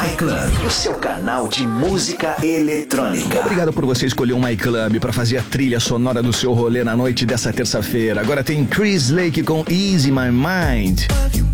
MyClub, o seu canal de música eletrônica. Obrigado por você escolher o MyClub para fazer a trilha sonora do seu rolê na noite dessa terça-feira. Agora tem Chris Lake com Easy My Mind.